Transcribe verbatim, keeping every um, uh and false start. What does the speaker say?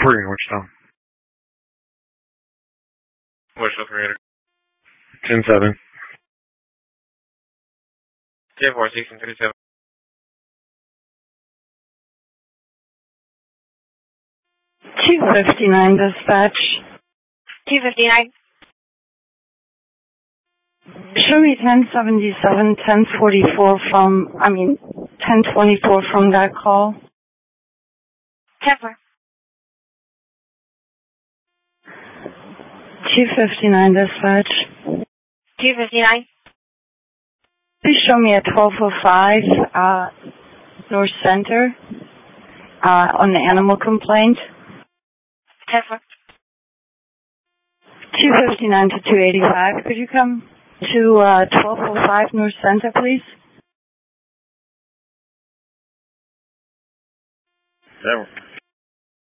three, Wichita. Wichita three hundred. ten seven. ten four, sixteen thirty-seven. two fifty-nine dispatch. two fifty-nine. Show me ten seventy-seven, ten forty-four from, I mean, ten twenty-four from that call. ten four. two fifty-nine dispatch. two fifty-nine. Please show me at twelve oh five, uh, North Center, uh, on the animal complaint. ten four. two fifty-nine to two eighty-five. Could you come to, uh, twelve oh five North Center, please? Seven.